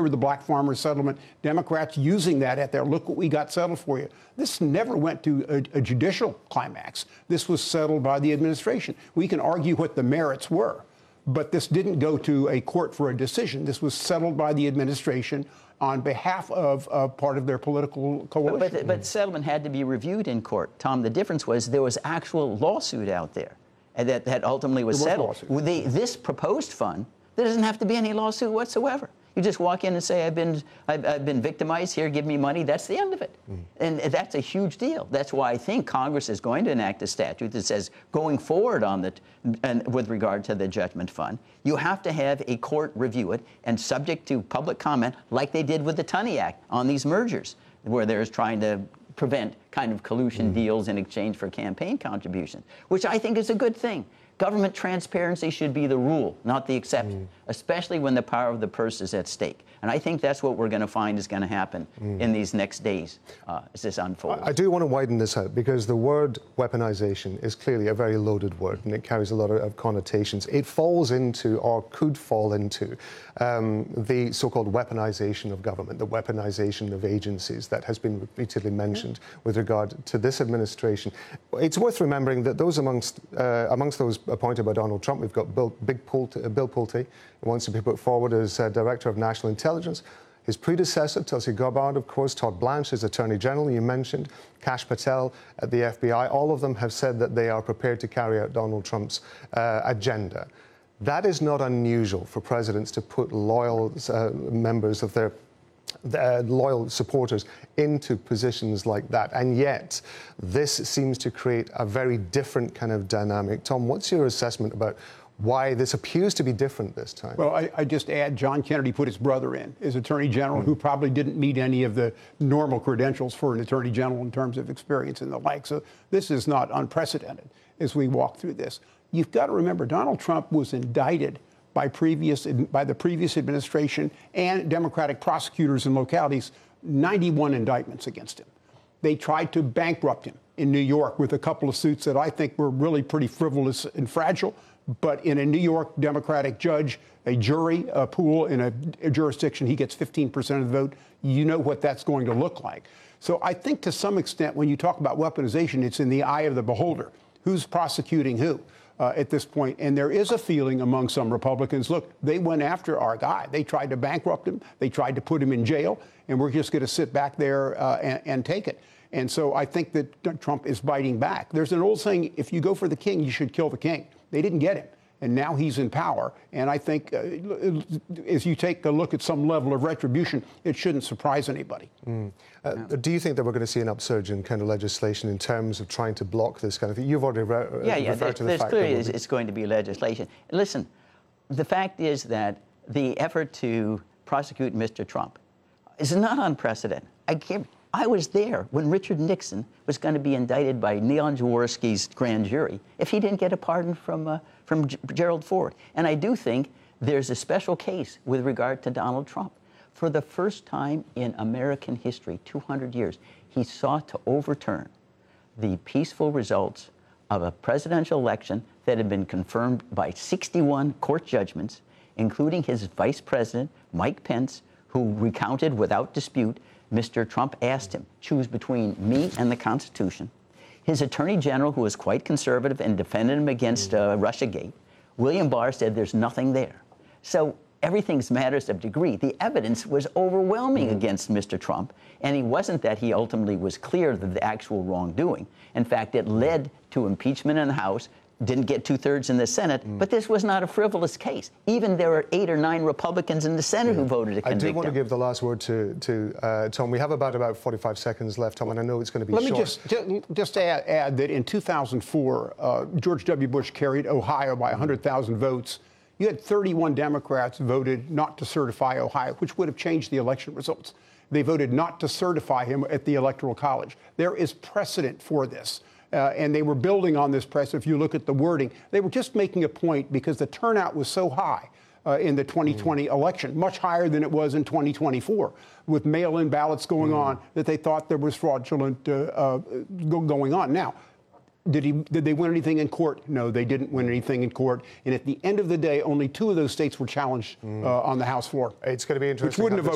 remember the black farmers settlement, Democrats using that at their, look what we got settled for you. This never went to a judicial climax. This was settled by the administration. We can argue what the merits were, but this didn't go to a court for a decision. This was settled by the administration on behalf of part of their political coalition. But settlement had to be reviewed in court. Tom, the difference was there was actual lawsuit out there and that ultimately was settled. This proposed fund, there doesn't have to be any lawsuit whatsoever. You just walk in and say, I've been victimized here, give me money. That's the end of it. And that's a huge deal. That's why I think Congress is going to enact a statute that says going forward on with regard to the judgment fund, you have to have a court review it and subject to public comment like they did with the Tunney Act on these mergers, where they're trying to prevent kind of collusion deals in exchange for campaign contributions, which I think is a good thing. Government transparency should be the rule, not the exception, especially when the power of the purse is at stake. And I think that's what we're going to find is going to happen in these next days as this unfolds. I do want to widen this out because the word weaponization is clearly a very loaded word and it carries a lot of connotations. It falls into, or could fall into, the so-called weaponization of government, the weaponization of agencies that has been repeatedly mentioned with regard to this administration. It's worth remembering that those amongst those appointed by Donald Trump, we've got Bill Pulte, who wants to be put forward as Director of National Intelligence. His predecessor, Tulsi Gabbard, of course, Todd Blanche as Attorney General, you mentioned, Kash Patel at the FBI. All of them have said that they are prepared to carry out Donald Trump's agenda. That is not unusual for presidents to put loyal members of their loyal supporters into positions like that. And yet, this seems to create a very different kind of dynamic. Tom, what's your assessment about why this appears to be different this time? Well, I just add John Kennedy put his brother in as Attorney General, who probably didn't meet any of the normal credentials for an Attorney General in terms of experience and the like. So this is not unprecedented as we walk through this. You've got to remember, Donald Trump was indicted by the previous administration and Democratic prosecutors in localities, 91 indictments against him. They tried to bankrupt him in New York with a couple of suits that I think were really pretty frivolous and fragile. But in a New York Democratic judge, a jury pool in a jurisdiction, he gets 15% of the vote. You know what that's going to look like. So I think to some extent, when you talk about weaponization, it's in the eye of the beholder. Who's prosecuting who? At this point. And there is a feeling among some Republicans, look, they went after our guy. They tried to bankrupt him. They tried to put him in jail. And we're just going to sit back there and take it. And so I think that Trump is biting back. There's an old saying, if you go for the king, you should kill the king. They didn't get him. And now he's in power. And I think as you take a look at some level of retribution, it shouldn't surprise anybody. Do you think that we're going to see an upsurge in kind of legislation in terms of trying to block this kind of thing? You've already referred to the fact clearly that it's going to be legislation. Listen, the fact is that the effort to prosecute Mr. Trump is not unprecedented. I was there when Richard Nixon was going to be indicted by Neil Jaworski's grand jury if he didn't get a pardon from Gerald Ford. And I do think there's a special case with regard to Donald Trump. For the first time in American history, 200 years, he sought to overturn the peaceful results of a presidential election that had been confirmed by 61 court judgments, including his vice president, Mike Pence, who recounted without dispute Mr. Trump asked him, choose between me and the Constitution. His attorney general, who was quite conservative and defended him against Russiagate, William Barr, said there's nothing there. So everything's matters of degree. The evidence was overwhelming against Mr. Trump, and it wasn't that he ultimately was clear of the actual wrongdoing. In fact, it led to impeachment in the House, didn't get 2/3 in the Senate, but this was not a frivolous case. Even there were 8 or 9 Republicans in the Senate who voted to convict him. I do want to give the last word to Tom. We have about 45 seconds left, Tom, and I know it's going to be short. Let me just add that in 2004, George W. Bush carried Ohio by 100,000 votes. You had 31 Democrats voted not to certify Ohio, which would have changed the election results. They voted not to certify him at the Electoral College. There is precedent for this. And they were building on this precedent. If you look at the wording, they were just making a point because the turnout was so high in the 2020 election, much higher than it was in 2024, with mail-in ballots going on, that they thought there was fraudulent going on. Now, did they win anything in court? No, they didn't win anything in court. And at the end of the day, only 2 of those states were challenged on the House floor. It's going to be interesting. Which wouldn't have